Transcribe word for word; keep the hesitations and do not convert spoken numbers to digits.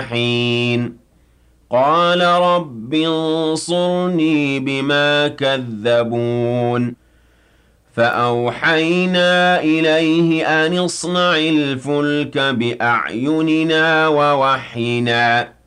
حين قال رب انصرني بما كذبون فأوحينا إليه أن اصنع الفلك بأعيننا ووحينا